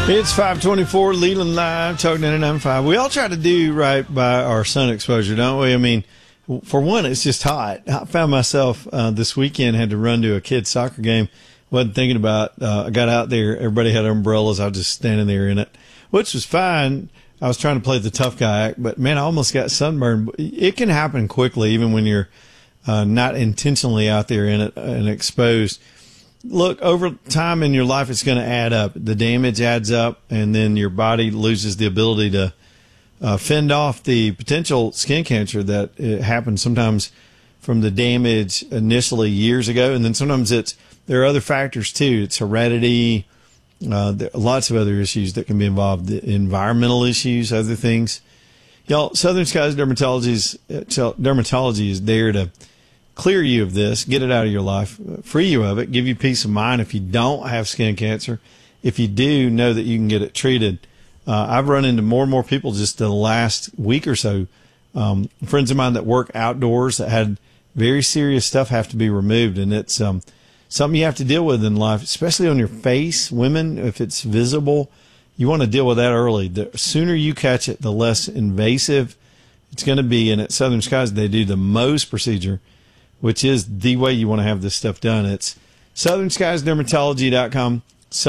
It's 524 Leland Live, Talk 99.5. We all try to do right by our sun exposure, don't we? I mean, for one, it's just hot. I found myself this weekend, had to run to a kid's soccer game. Wasn't thinking about, I got out there, everybody had umbrellas. I was just standing there in it, which was fine. I was trying to play the tough guy act, but man, I almost got sunburned. It can happen quickly, even when you're not intentionally out there in it and exposed. Look, over time in your life, it's going to add up. The damage adds up, and then your body loses the ability to fend off the potential skin cancer that happens sometimes from the damage initially years ago. And then sometimes there are other factors too. It's heredity, lots of other issues that can be involved, environmental issues, other things. Y'all, Southern Skies Dermatology is there to clear you of this, get it out of your life, free you of it, give you peace of mind if you don't have skin cancer. If you do, know that you can get it treated. I've run into more and more people just the last week or so. Friends of mine that work outdoors that had very serious stuff have to be removed. And it's something you have to deal with in life, especially on your face. Women, if it's visible, you want to deal with that early. The sooner you catch it, the less invasive it's going to be. And at Southern Skies, they do the Mohs procedure, which is the way you want to have this stuff done. It's southernskiesdermatology.com,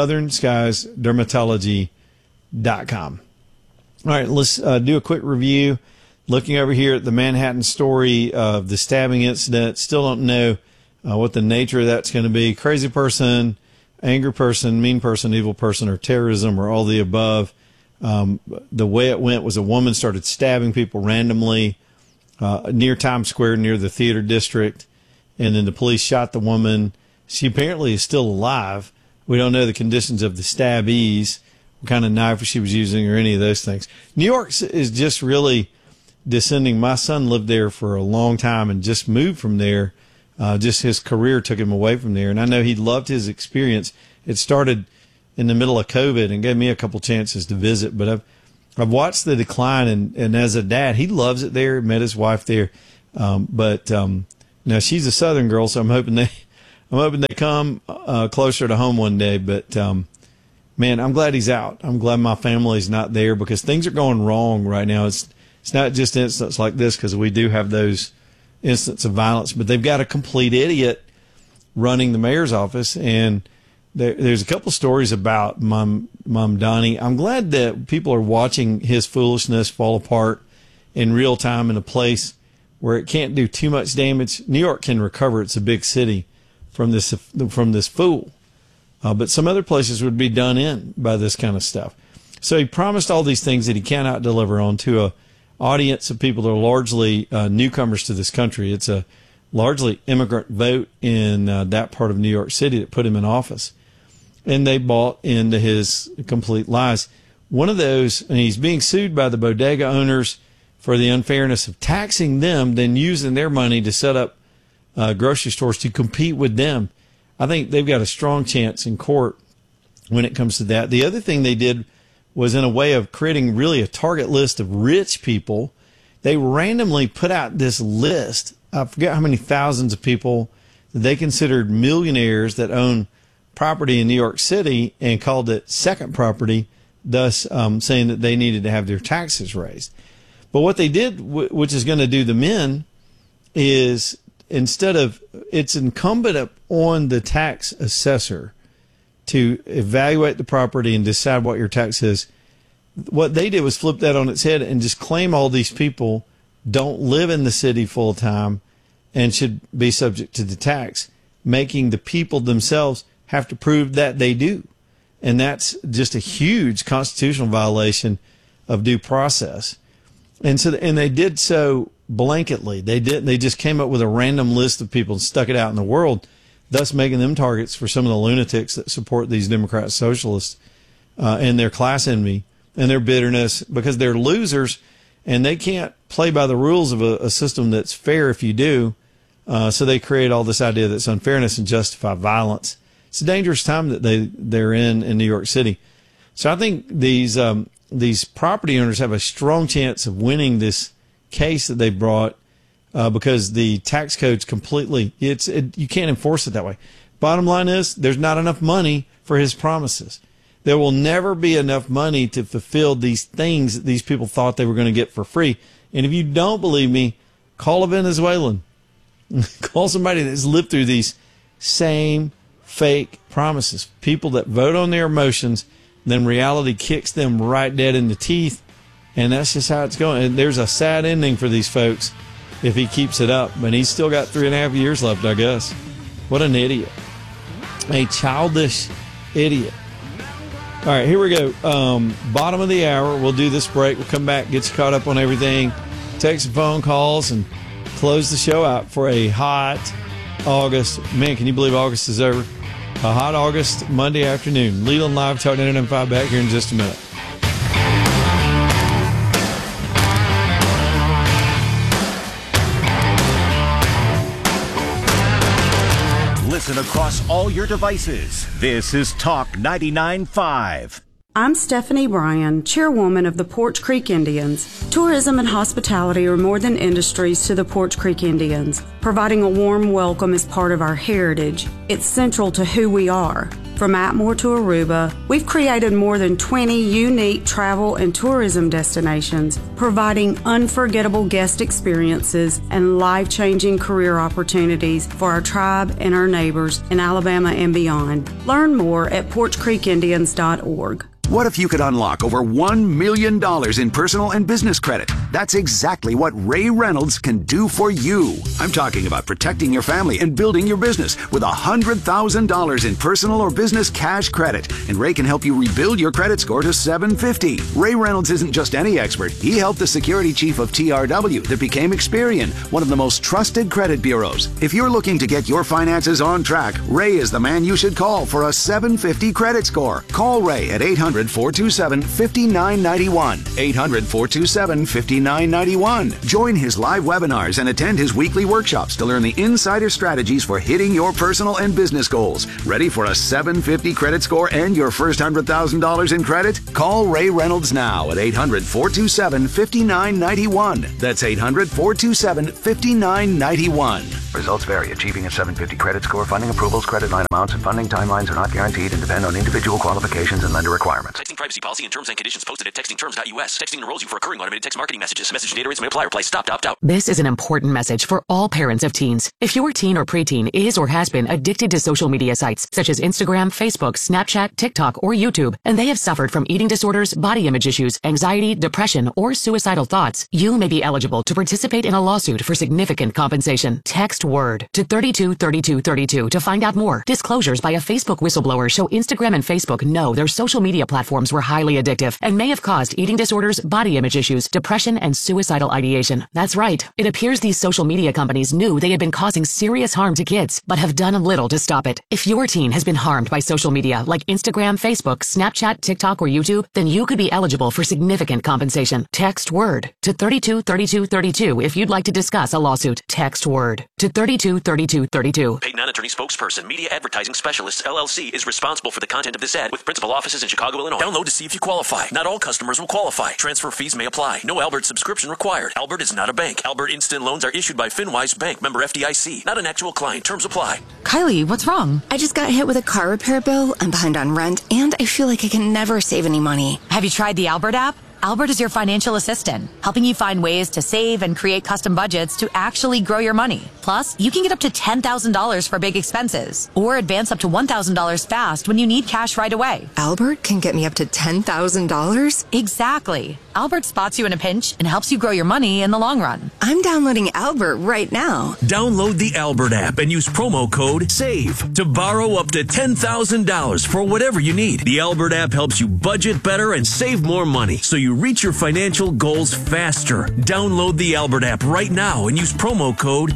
southernskiesdermatology.com. All right, let's do a quick review. Looking over here at the Manhattan story of the stabbing incident. Still don't know what the nature of that's going to be. Crazy person, angry person, mean person, evil person, or terrorism, or all the above. The way it went was a woman started stabbing people randomly near Times Square, near the theater district, and then the police shot the woman. She apparently is still alive. We don't know the conditions of the stabbees, what kind of knife she was using, or any of those things. New York is just really descending. My son lived there for a long time and just moved from there. Just his career took him away from there, and I know he loved his experience. It started in the middle of COVID and gave me a couple chances to visit, but I've watched the decline, and as a dad, he loves it there. Met his wife there, but now she's a Southern girl, so I'm hoping they come closer to home one day. But man, I'm glad he's out. I'm glad my family's not there because things are going wrong right now. It's not just incidents like this, because we do have those incidents of violence, but they've got a complete idiot running the mayor's office, and there's a couple stories about Mom Donnie. I'm glad that people are watching his foolishness fall apart in real time in a place where it can't do too much damage. New York can recover. It's a big city from this fool. But some other places would be done in by this kind of stuff. So he promised all these things that he cannot deliver on to a audience of people that are largely newcomers to this country. It's a largely immigrant vote in that part of New York City that put him in office. And they bought into his complete lies. One of those, and he's being sued by the bodega owners for the unfairness of taxing them, then using their money to set up grocery stores to compete with them. I think they've got a strong chance in court when it comes to that. The other thing they did was, in a way of creating really a target list of rich people, they randomly put out this list. I forget how many thousands of people that they considered millionaires that own property in New York City, and called it second property, thus saying that they needed to have their taxes raised. But what they did, which is going to do them in, is it's incumbent on the tax assessor to evaluate the property and decide what your tax is. What they did was flip that on its head and just claim all these people don't live in the city full time and should be subject to the tax, making the people themselves have to prove that they do. And that's just a huge constitutional violation of due process. And they did so blanketly. They just came up with a random list of people and stuck it out in the world, thus making them targets for some of the lunatics that support these Democrat socialists and their class envy and their bitterness, because they're losers and they can't play by the rules of a system that's fair if you do. So they create all this idea that's unfairness and justify violence. It's a dangerous time that they're in New York City. So I think these property owners have a strong chance of winning this case that they brought because the tax code's completely, you can't enforce it that way. Bottom line is there's not enough money for his promises. There will never be enough money to fulfill these things that these people thought they were going to get for free. And if you don't believe me, call a Venezuelan. Call somebody that's lived through these same fake promises. People that vote on their emotions, then reality kicks them right dead in the teeth. And that's just how it's going. And there's a sad ending for these folks if he keeps it up. But he's still got 3.5 years left, I guess. What an idiot. A childish idiot. All right, here we go. Bottom of the hour. We'll do this break. We'll come back, get you caught up on everything, take some phone calls, and close the show out for a hot August. Man, can you believe August is over? A hot August Monday afternoon. Leland Live, Talk 99.5 back here in just a minute. Listen across all your devices. This is Talk 99.5. I'm Stephanie Bryan, chairwoman of the Porch Creek Indians. Tourism and hospitality are more than industries to the Porch Creek Indians. Providing a warm welcome is part of our heritage. It's central to who we are. From Atmore to Aruba, we've created more than 20 unique travel and tourism destinations, providing unforgettable guest experiences and life-changing career opportunities for our tribe and our neighbors in Alabama and beyond. Learn more at porchcreekindians.org. What if you could unlock over $1 million in personal and business credit? That's exactly what Ray Reynolds can do for you. I'm talking about protecting your family and building your business with $100,000 in personal or business cash credit. And Ray can help you rebuild your credit score to 750. Ray Reynolds isn't just any expert. He helped the security chief of TRW that became Experian, one of the most trusted credit bureaus. If you're looking to get your finances on track, Ray is the man you should call for a 750 credit score. Call Ray at 800-427-5991. 800-427-5991. Join his live webinars and attend his weekly workshops to learn the insider strategies for hitting your personal and business goals. Ready for a 750 credit score and your first $100,000 in credit? Call Ray Reynolds now at 800-427-5991. That's 800-427-5991. Results vary. Achieving a 750 credit score, funding approvals, credit line amounts, and funding timelines are not guaranteed and depend on individual qualifications and lender requirements. Texting privacy policy and terms and conditions posted at textingterms.us. Texting enrolls you for recurring automated text marketing messages. Message data rates may apply. Reply stop to opt out. This is an important message for all parents of teens. If your teen or preteen is or has been addicted to social media sites such as Instagram, Facebook, Snapchat, TikTok, or YouTube, and they have suffered from eating disorders, body image issues, anxiety, depression, or suicidal thoughts, you may be eligible to participate in a lawsuit for significant compensation. Text WORD to 323232 to find out more. Disclosures by a Facebook whistleblower show Instagram and Facebook know their social media platforms were highly addictive and may have caused eating disorders, body image issues, depression, and suicidal ideation. That's right. It appears these social media companies knew they had been causing serious harm to kids, but have done little to stop it. If your teen has been harmed by social media like Instagram, Facebook, Snapchat, TikTok, or YouTube, then you could be eligible for significant compensation. Text WORD to 323232 if you'd like to discuss a lawsuit. Text WORD to 323232. Paid non-attorney spokesperson, Media Advertising Specialists, LLC, is responsible for the content of this ad with principal offices in Chicago, Illinois. Download to see if you qualify. Not all customers will qualify. Transfer fees may apply. No Albert subscription required. Albert is not a bank. Albert Instant Loans are issued by FinWise Bank, member FDIC. Not an actual client. Terms apply. Kylie, what's wrong? I just got hit with a car repair bill. I'm behind on rent, and I feel like I can never save any money. Have you tried the Albert app? Albert is your financial assistant, helping you find ways to save and create custom budgets to actually grow your money. Plus, you can get up to $10,000 for big expenses, or advance up to $1,000 fast when you need cash right away. Albert can get me up to $10,000? Exactly. Albert spots you in a pinch and helps you grow your money in the long run. I'm downloading Albert right now. Download the Albert app and use promo code SAVE to borrow up to $10,000 for whatever you need. The Albert app helps you budget better and save more money, so you reach your financial goals faster. Download the Albert app right now and use promo code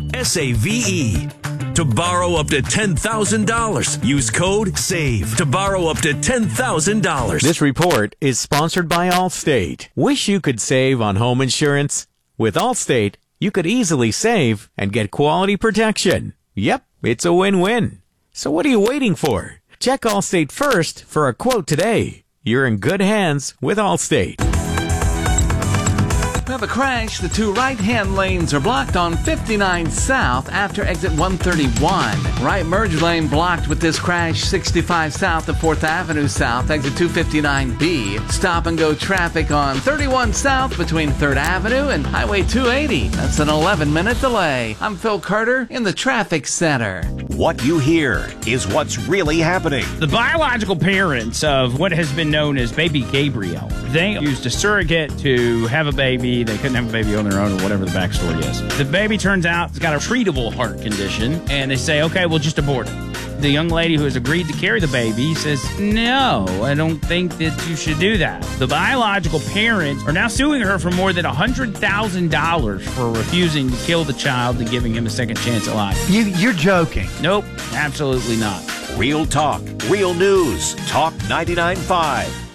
SAVE to borrow up to $10,000. Use code SAVE to borrow up to $10,000. This report is sponsored by Allstate. Wish you could save on home insurance? With Allstate, you could easily save and get quality protection. Yep, it's a win-win. So what are you waiting for? Check Allstate first for a quote today. You're in good hands with Allstate. We have a crash. The two right-hand lanes are blocked on 59 South after exit 131. Right merge lane blocked with this crash, 65 South of 4th Avenue South, exit 259B. Stop and go traffic on 31 South between 3rd Avenue and Highway 280. That's an 11-minute delay. I'm Phil Carter in the traffic center. What you hear is what's really happening. The biological parents of what has been known as baby Gabriel, they used a surrogate to have a baby. They couldn't have a baby on their own or whatever the backstory is. The baby turns out it's got a treatable heart condition, and they say, okay, we'll just abort it. The young lady who has agreed to carry the baby says, no, I don't think that you should do that. The biological parents are now suing her for more than $100,000 for refusing to kill the child and giving him a second chance at life. You're joking. Nope, absolutely not. Real talk, real news. Talk 99.5.